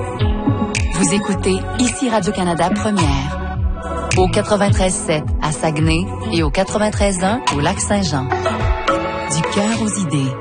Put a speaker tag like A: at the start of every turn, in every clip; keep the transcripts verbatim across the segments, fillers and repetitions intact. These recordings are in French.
A: Vous écoutez ici Radio-Canada Première. Au quatre-vingt-treize sept à Saguenay et au quatre-vingt-treize un au Lac-Saint-Jean. Du cœur aux idées.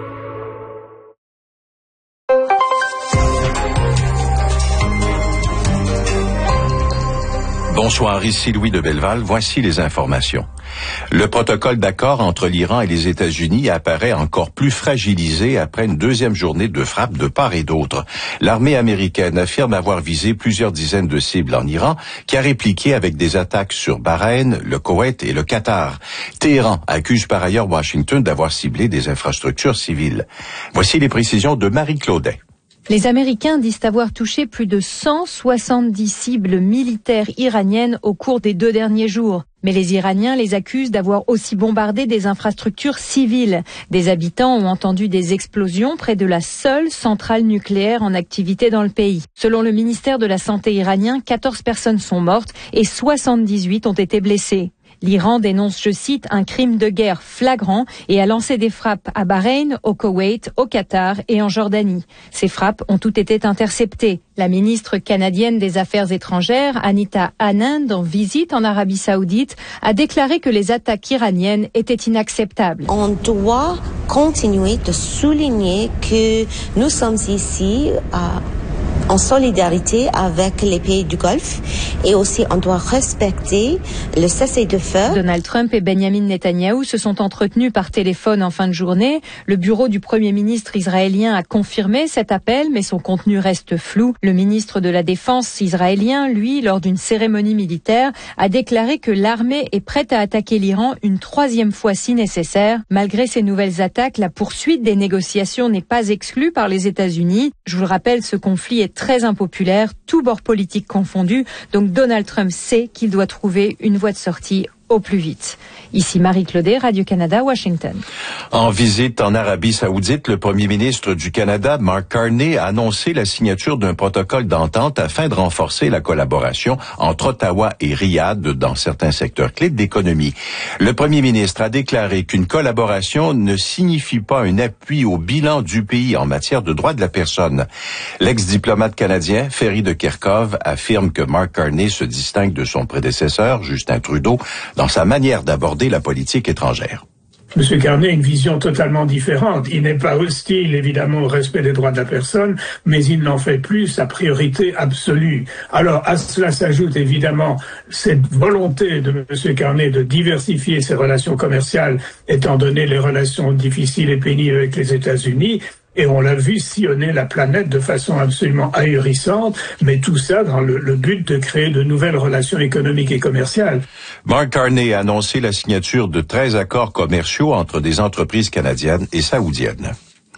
B: Bonsoir, ici Louis de Belleval. Voici les informations. Le protocole d'accord entre l'Iran et les États-Unis apparaît encore plus fragilisé après une deuxième journée de frappe de part et d'autre. L'armée américaine affirme avoir visé plusieurs dizaines de cibles en Iran, qui a répliqué avec des attaques sur Bahreïn, le Koweït et le Qatar. Téhéran accuse par ailleurs Washington d'avoir ciblé des infrastructures civiles. Voici les précisions de Marie Claudet.
C: Les Américains disent avoir touché plus de cent soixante-dix cibles militaires iraniennes au cours des deux derniers jours. Mais les Iraniens les accusent d'avoir aussi bombardé des infrastructures civiles. Des habitants ont entendu des explosions près de la seule centrale nucléaire en activité dans le pays. Selon le ministère de la Santé iranien, quatorze personnes sont mortes et soixante-dix-huit ont été blessées. L'Iran dénonce, je cite, un crime de guerre flagrant et a lancé des frappes à Bahreïn, au Koweït, au Qatar et en Jordanie. Ces frappes ont toutes été interceptées. La ministre canadienne des Affaires étrangères, Anita Anand, en visite en Arabie Saoudite, a déclaré que les attaques iraniennes étaient inacceptables.
D: On doit continuer de souligner que nous sommes ici à en solidarité avec les pays du Golfe et aussi on doit respecter le cessez-le-feu.
C: Donald Trump et Benjamin Netanyahou se sont entretenus par téléphone en fin de journée. Le bureau du Premier ministre israélien a confirmé cet appel, mais son contenu reste flou. Le ministre de la Défense israélien, lui, lors d'une cérémonie militaire, a déclaré que l'armée est prête à attaquer l'Iran une troisième fois si nécessaire. Malgré ces nouvelles attaques, la poursuite des négociations n'est pas exclue par les États-Unis. Je vous le rappelle, ce conflit est très impopulaire, tous bords politiques confondus. Donc Donald Trump sait qu'il doit trouver une voie de sortie au plus vite. Ici Marie Claudet, Radio-Canada, Washington.
B: En visite en Arabie Saoudite, le premier ministre du Canada, Mark Carney, a annoncé la signature d'un protocole d'entente afin de renforcer la collaboration entre Ottawa et Riyad dans certains secteurs clés de l'économie. Le premier ministre a déclaré qu'une collaboration ne signifie pas un appui au bilan du pays en matière de droits de la personne. L'ex-diplomate canadien, Ferry de Kerkhove, affirme que Mark Carney se distingue de son prédécesseur, Justin Trudeau, dans sa manière d'aborder la politique étrangère.
E: M. Carney a une vision totalement différente. Il n'est pas hostile, évidemment, au respect des droits de la personne, mais il n'en fait plus sa priorité absolue. Alors, à cela s'ajoute évidemment cette volonté de M. Carney de diversifier ses relations commerciales, étant donné les relations difficiles et pénibles avec les États-Unis. Et on l'a vu sillonner la planète de façon absolument ahurissante, mais tout ça dans le, le but de créer de nouvelles relations économiques et commerciales.
B: Mark Carney a annoncé la signature de treize accords commerciaux entre des entreprises canadiennes et saoudiennes.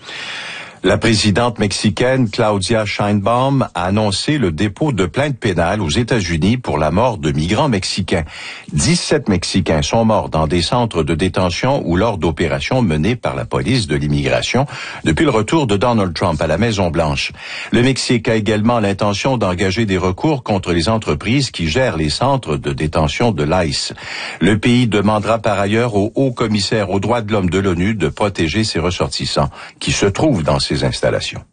B: La présidente mexicaine Claudia Sheinbaum a annoncé le dépôt de plaintes pénales aux États-Unis pour la mort de migrants mexicains. dix-sept Mexicains sont morts dans des centres de détention ou lors d'opérations menées par la police de l'immigration depuis le retour de Donald Trump à la Maison-Blanche. Le Mexique a également l'intention d'engager des recours contre les entreprises qui gèrent les centres de détention de l'I C E. Le pays demandera par ailleurs au haut-commissaire aux droits de l'homme de l'ONU de protéger ses ressortissants qui se trouvent dans ces installations.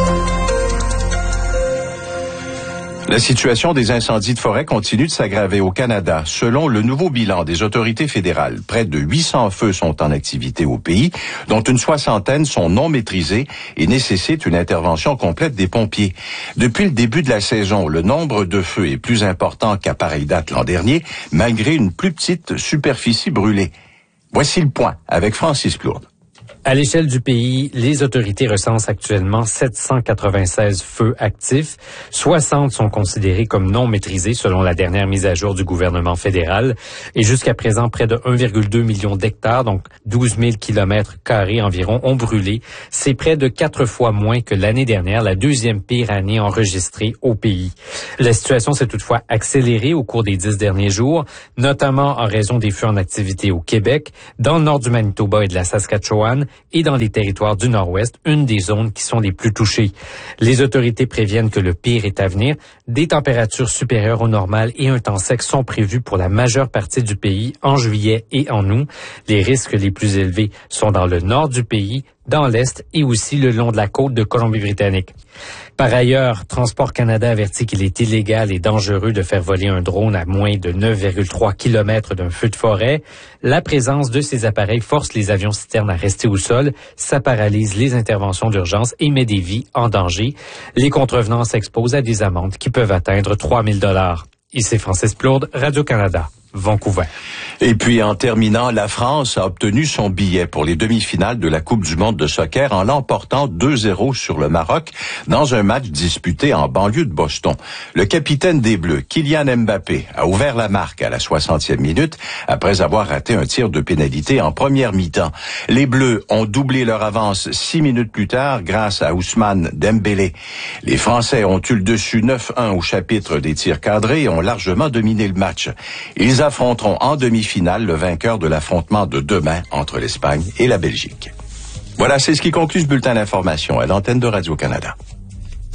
B: La situation des incendies de forêt continue de s'aggraver au Canada. Selon le nouveau bilan des autorités fédérales, près de huit cents feux sont en activité au pays, dont une soixantaine sont non maîtrisés et nécessitent une intervention complète des pompiers. Depuis le début de la saison, le nombre de feux est plus important qu'à pareille date l'an dernier, malgré une plus petite superficie brûlée. Voici le point avec Francis Plourde.
F: À l'échelle du pays, les autorités recensent actuellement sept cent quatre-vingt-seize feux actifs. soixante sont considérés comme non maîtrisés selon la dernière mise à jour du gouvernement fédéral. Et jusqu'à présent, près de un virgule deux million d'hectares, donc douze mille kilomètres carrés environ, ont brûlé. C'est près de quatre fois moins que l'année dernière, la deuxième pire année enregistrée au pays. La situation s'est toutefois accélérée au cours des dix derniers jours, notamment en raison des feux en activité au Québec, dans le nord du Manitoba et de la Saskatchewan, et dans les territoires du Nord-Ouest, une des zones qui sont les plus touchées. Les autorités préviennent que le pire est à venir. Des températures supérieures au normal et un temps sec sont prévus pour la majeure partie du pays en juillet et en août. Les risques les plus élevés sont dans le nord du pays, dans l'Est et aussi le long de la côte de Colombie-Britannique. Par ailleurs, Transport Canada avertit qu'il est illégal et dangereux de faire voler un drone à moins de neuf virgule trois kilomètres d'un feu de forêt. La présence de ces appareils force les avions citernes à rester au sol, ça paralyse les interventions d'urgence et met des vies en danger. Les contrevenants s'exposent à des amendes qui peuvent atteindre trois mille dollars. Ici Francis Plourde, Radio-Canada, Vancouver.
B: Et puis, en terminant, la France a obtenu son billet pour les demi-finales de la Coupe du monde de soccer en l'emportant deux zéro sur le Maroc dans un match disputé en banlieue de Boston. Le capitaine des Bleus, Kylian Mbappé, a ouvert la marque à la soixantième minute après avoir raté un tir de pénalité en première mi-temps. Les Bleus ont doublé leur avance six minutes plus tard grâce à Ousmane Dembélé. Les Français ont eu le dessus neuf un au chapitre des tirs cadrés et ont largement dominé le match. Ils affronteront en demi-finale le vainqueur de l'affrontement de demain entre l'Espagne et la Belgique. Voilà, c'est ce qui conclut ce bulletin d'information à l'antenne de Radio-Canada.